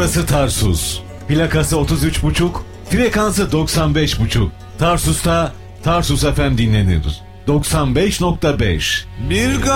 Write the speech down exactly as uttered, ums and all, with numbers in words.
Burası Tarsus. Plakası otuz üç buçuk, frekansı doksan beş buçuk. Tarsus'ta Tarsus F M dinlenir. doksan beş nokta beş. Bir